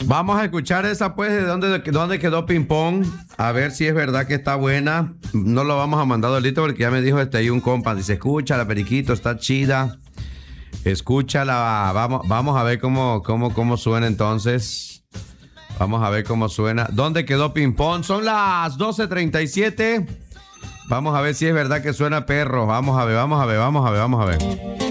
Vamos a escuchar esa pues de dónde quedó Ping Pong. A ver si es verdad que está buena. No lo vamos a mandar ahorita porque ya me dijo ahí un compa. Dice, escúchala, Periquito, está chida. Escúchala. Vamos a ver cómo suena entonces. Vamos a ver cómo suena. ¿Dónde quedó Ping Pong? Son las 12:37. Vamos a ver si es verdad que suena perro. Vamos a ver.